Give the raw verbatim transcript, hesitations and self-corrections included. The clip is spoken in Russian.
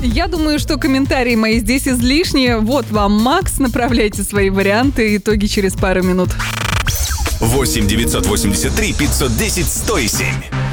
Я думаю, что комментарии мои здесь излишние. Вот вам Макс, направляйте свои варианты, итоги через пару минут. восемь девятьсот восемьдесят три пятьсот десять сто семь.